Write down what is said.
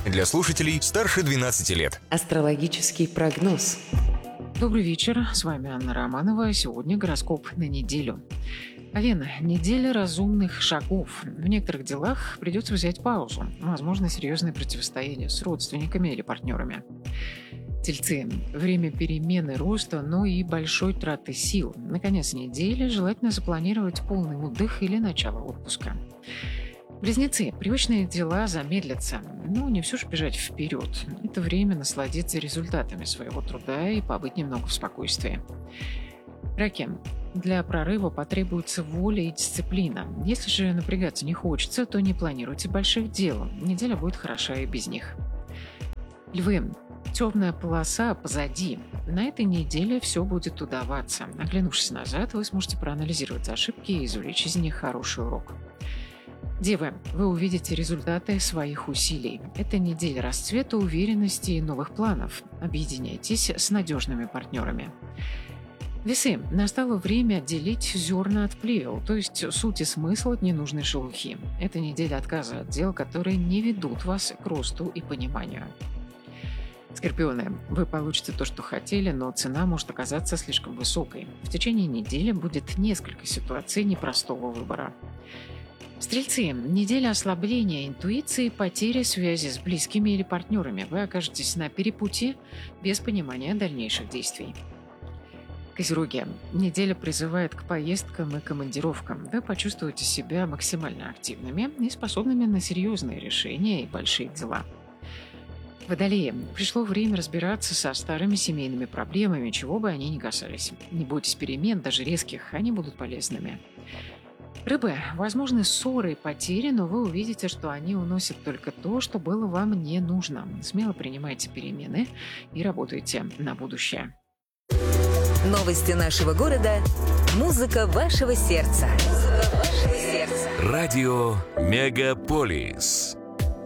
Для слушателей старше 12 лет. Астрологический прогноз. Добрый вечер, с вами Анна Романова. Сегодня гороскоп на неделю. Овен, неделя разумных шагов. В некоторых делах придется взять паузу. Возможно, серьезное противостояние с родственниками или партнерами. Тельцы, время перемены роста, но и большой траты сил. На конец недели желательно запланировать полный отдых или начало отпуска. Близнецы, привычные дела замедлятся, но не все же бежать вперед. Это время насладиться результатами своего труда и побыть немного в спокойствии. Раки, для прорыва потребуется воля и дисциплина. Если же напрягаться не хочется, то не планируйте больших дел. Неделя будет хороша и без них. Львы, темная полоса позади. На этой неделе все будет удаваться. Оглянувшись назад, вы сможете проанализировать ошибки и извлечь из них хороший урок. Девы, вы увидите результаты своих усилий. Это неделя расцвета, уверенности и новых планов. Объединяйтесь с надежными партнерами. Весы, настало время отделить зерна от плевел, то есть суть и смысл от ненужной шелухи. Это неделя отказа от дел, которые не ведут вас к росту и пониманию. Скорпионы, вы получите то, что хотели, но цена может оказаться слишком высокой. В течение недели будет несколько ситуаций непростого выбора. Стрельцы, неделя ослабления интуиции, потери связи с близкими или партнерами. Вы окажетесь на перепутье без понимания дальнейших действий. Козероги, неделя призывает к поездкам и командировкам. Вы почувствуете себя максимально активными и способными на серьезные решения и большие дела. Водолеи, пришло время разбираться со старыми семейными проблемами, чего бы они ни касались. Не бойтесь перемен, даже резких, они будут полезными. Рыбы, возможны ссоры и потери, но вы увидите, что они уносят только то, что было вам не нужно. Смело принимайте перемены и работайте на будущее. Новости нашего города. Музыка вашего сердца. Радио Мегаполис.